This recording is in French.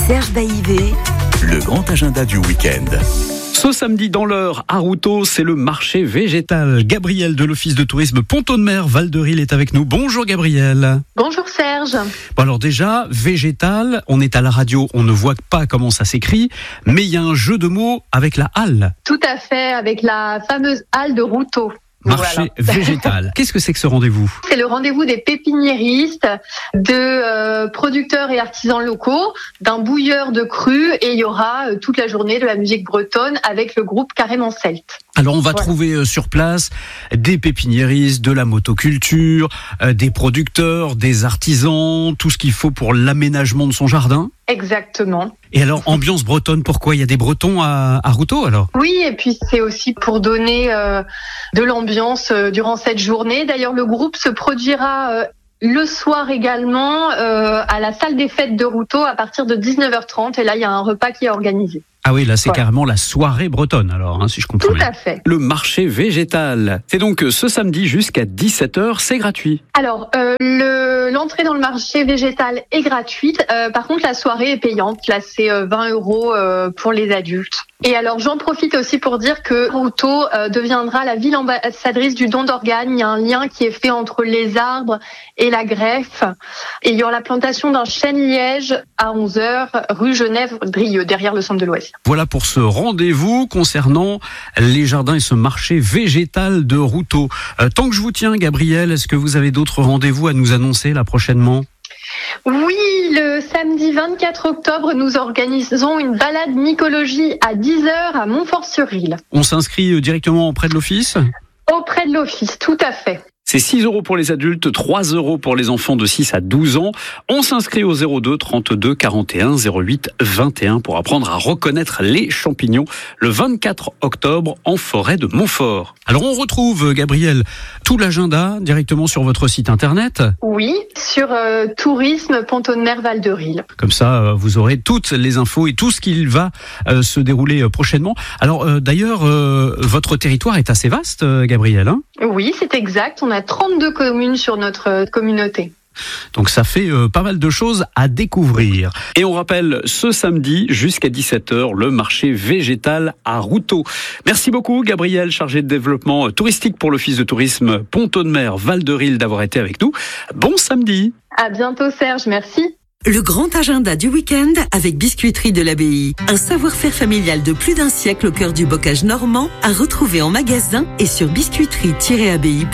Serge Baillivet, le grand agenda du week-end. Ce samedi dans l'Eure, à Routot, c'est le marché végétal. Gabriel de l'Office de tourisme Pont-de-Mer Val-de-Ril est avec nous. Bonjour Gabriel. Bonjour Serge. Bon alors déjà, végétal, on est à la radio, on ne voit pas comment ça s'écrit, mais il y a un jeu de mots avec la halle. Tout à fait, avec la fameuse halle de Routot. Marché végétal. Qu'est-ce que c'est que ce rendez-vous ? C'est le rendez-vous des pépiniéristes, de producteurs et artisans locaux, d'un bouilleur de cru, et il y aura toute la journée de la musique bretonne avec le groupe Carrément Celte. Alors on va trouver sur place des pépiniéristes, de la motoculture, des producteurs, des artisans, tout ce qu'il faut pour l'aménagement de son jardin. Exactement. Et alors, ambiance bretonne, pourquoi ? Il y a des Bretons à Routot alors ? Oui, et puis c'est aussi pour donner de l'ambiance durant cette journée. D'ailleurs, le groupe se produira le soir également à la salle des fêtes de Routot à partir de 19h30. Et là, il y a un repas qui est organisé. Ah oui, là c'est carrément la soirée bretonne alors, si je comprends bien. Tout à fait. Le marché végétal, c'est donc ce samedi jusqu'à 17h, c'est gratuit. Alors, l'entrée dans le marché végétal est gratuite. Par contre, la soirée est payante. Là, c'est 20 € pour les adultes. Et alors, j'en profite aussi pour dire que Routot deviendra la ville ambassadrice du don d'organes. Il y a un lien qui est fait entre les arbres et la greffe. Et il y aura la plantation d'un chêne-liège à 11h, rue Genève-Brieux, derrière le centre de loisirs. Voilà pour ce rendez-vous concernant les jardins et ce marché végétal de Routot. Tant que je vous tiens, Gabriel, est-ce que vous avez d'autres rendez-vous à nous annoncer là prochainement ? Oui, le samedi 24 octobre, nous organisons une balade mycologie à 10h à Montfort-sur-Risle. On s'inscrit directement auprès de l'office ? Auprès de l'office, tout à fait. C'est 6 € pour les adultes, 3 € pour les enfants de 6 à 12 ans. On s'inscrit au 02 32 41 08 21 pour apprendre à reconnaître les champignons le 24 octobre en forêt de Montfort. Alors on retrouve, Gabriel, tout l'agenda directement sur votre site internet ? Oui, sur tourisme Pont-de-Mer Val-de-Ril. Comme ça, vous aurez toutes les infos et tout ce qui va se dérouler prochainement. Alors d'ailleurs, votre territoire est assez vaste, Gabriel, hein ? Oui, c'est exact. On a 32 communes sur notre communauté. Donc ça fait pas mal de choses à découvrir. Et on rappelle ce samedi jusqu'à 17h le marché végétal à Routot. Merci beaucoup Gabriel, chargé de développement touristique pour l'Office de tourisme Pont-de-Mer Val-de-Ril d'avoir été avec nous. Bon samedi. À bientôt Serge, merci. le grand agenda du week-end avec Biscuiterie de l'Abbaye. Un savoir-faire familial de plus d'un siècle au cœur du bocage normand à retrouver en magasin et sur biscuiterie-abbaye.fr.